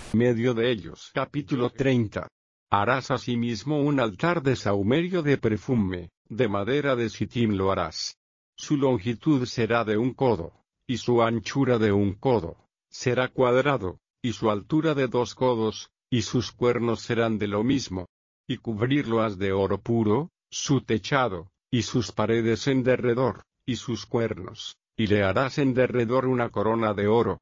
medio de ellos. Capítulo 30. Harás asimismo un altar de sahumerio de perfume, de madera de sitim lo harás. Su longitud será de 1 codo, y su anchura de 1 codo. Será cuadrado, y su altura de 2 codos, y sus cuernos serán de lo mismo. Y cubrirlo has de oro puro, su techado, y sus paredes en derredor, y sus cuernos, y le harás en derredor una corona de oro.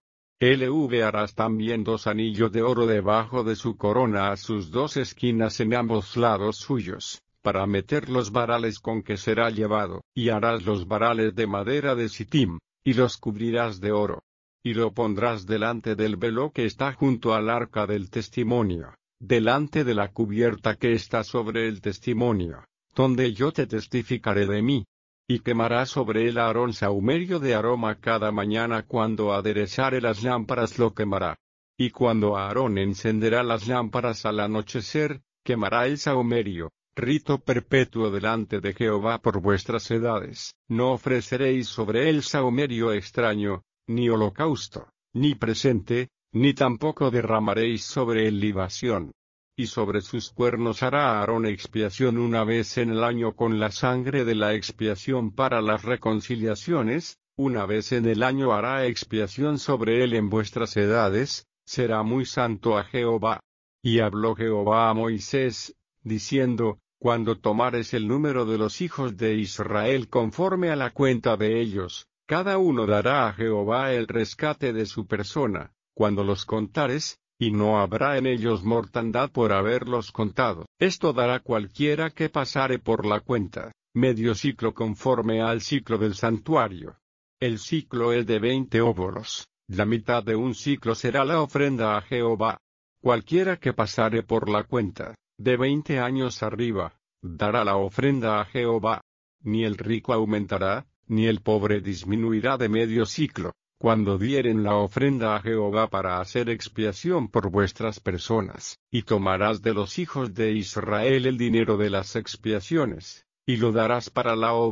Harás también 2 anillos de oro debajo de su corona a sus 2 esquinas en ambos lados suyos, para meter los varales con que será llevado, y harás los varales de madera de sitim, y los cubrirás de oro. Y lo pondrás delante del velo que está junto al arca del testimonio, delante de la cubierta que está sobre el testimonio, donde yo te testificaré de mí. Y quemará sobre él Aarón sahumerio de aroma cada mañana cuando aderezare las lámparas lo quemará. Y cuando Aarón encenderá las lámparas al anochecer, quemará el sahumerio, rito perpetuo delante de Jehová por vuestras edades. No ofreceréis sobre él sahumerio extraño, ni holocausto, ni presente, ni tampoco derramaréis sobre él libación. Y sobre sus cuernos hará Aarón expiación 1 vez en el año con la sangre de la expiación para las reconciliaciones, 1 vez en el año hará expiación sobre él en vuestras edades, será muy santo a Jehová. Y habló Jehová a Moisés, diciendo, cuando tomares el número de los hijos de Israel conforme a la cuenta de ellos, cada uno dará a Jehová el rescate de su persona, cuando los contares, y no habrá en ellos mortandad por haberlos contado. Esto dará cualquiera que pasare por la cuenta, medio siclo conforme al siclo del santuario. El siclo es de 20 óbolos, la mitad de 1 siclo será la ofrenda a Jehová. Cualquiera que pasare por la cuenta, de 20 años arriba, dará la ofrenda a Jehová. Ni el rico aumentará, ni el pobre disminuirá de medio siclo, cuando dieren la ofrenda a Jehová para hacer expiación por vuestras personas. Y tomarás de los hijos de Israel el dinero de las expiaciones, y lo darás para la obra